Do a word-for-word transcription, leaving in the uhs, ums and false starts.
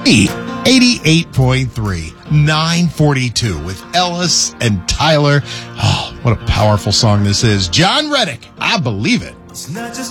eighty-eight point three, nine forty-two with Ellis and Tyler. Oh, what a powerful song this is. John Reddick, I Believe It. It's not just